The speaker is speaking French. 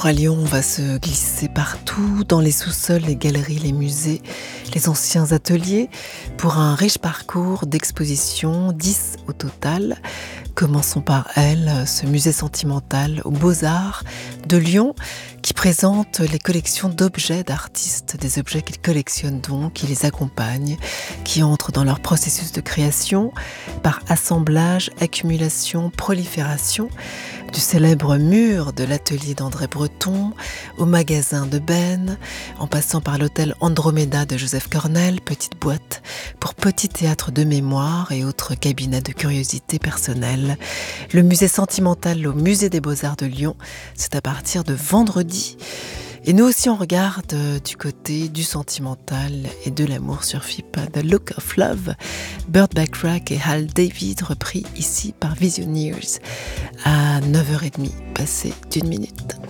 Alors à Lyon, on va se glisser partout, dans les sous-sols, les galeries, les musées, les anciens ateliers, pour un riche parcours d'expositions, 10 au total. Commençons par elle, ce musée sentimental aux Beaux-Arts de Lyon, qui présente les collections d'objets d'artistes, des objets qu'ils collectionnent donc, qui les accompagnent, qui entrent dans leur processus de création par assemblage, accumulation, prolifération, du célèbre mur de l'atelier d'André Breton, au magasin de Ben, en passant par l'hôtel Andromeda de Joseph Cornell, petite boîte pour petit théâtre de mémoire et autres cabinets de curiosité personnelle. Le musée sentimental au musée des Beaux-Arts de Lyon, c'est à partir de vendredi. Et nous aussi on regarde du côté du sentimental et de l'amour sur FIP, The Look of Love, Burt Bacharach et Hal David, repris ici par Visioneers à 9h30, passé d'1 minute.